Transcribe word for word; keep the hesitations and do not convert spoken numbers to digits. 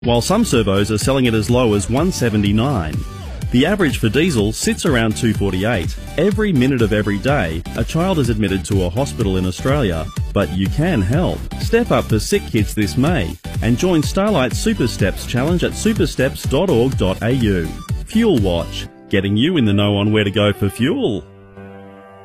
while some servos are selling it as low as one seventy-nine. The average for diesel sits around two forty-eight. Every minute of every day, a child is admitted to a hospital in Australia, but you can help. Step up for sick kids this May and join Starlight Super Steps Challenge at supersteps dot org dot a u. Fuel Watch, getting you in the know on where to go for fuel.